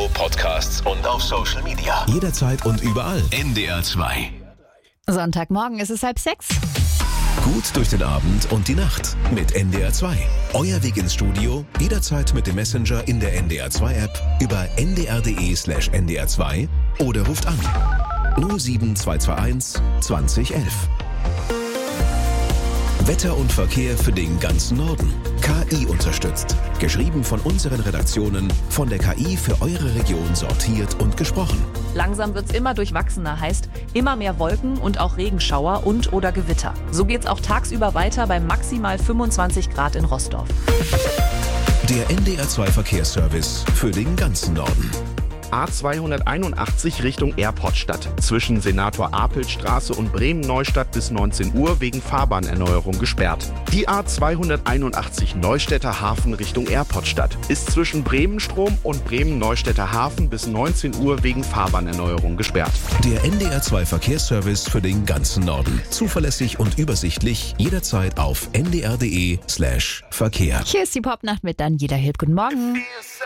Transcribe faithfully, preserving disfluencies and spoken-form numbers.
Podcasts und auf Social Media. Jederzeit und überall. N D R zwei. Sonntagmorgen ist es halb sechs. Gut durch den Abend und die Nacht mit N D R zwei. Euer Weg ins Studio, jederzeit mit dem Messenger in der N D R zwei App über n d r punkt d e slash n d r zwei oder ruft an null sieben zwei zwei eins zwanzig elf. Wetter und Verkehr für den ganzen Norden. K I unterstützt. Geschrieben von unseren Redaktionen, von der K I für eure Region sortiert und gesprochen. Langsam wird's immer durchwachsener, heißt immer mehr Wolken und auch Regenschauer und oder Gewitter. So geht's auch tagsüber weiter bei maximal fünfundzwanzig Grad in Rostock. Der N D R zwei Verkehrsservice für den ganzen Norden. A zweihunderteinundachtzig Richtung Airportstadt. Zwischen Senator-Apel-Straße und Bremen-Neustadt bis neunzehn Uhr wegen Fahrbahnerneuerung gesperrt. Die A zweihunderteinundachtzig Neustädter Hafen Richtung Airportstadt ist zwischen Bremen-Strom und Bremen-Neustädter Hafen bis neunzehn Uhr wegen Fahrbahnerneuerung gesperrt. Der N D R zwei Verkehrsservice für den ganzen Norden. Zuverlässig und übersichtlich, jederzeit auf n d r punkt d e slash Verkehr. Hier ist die Popnacht mit Daniela Hild. Guten Morgen.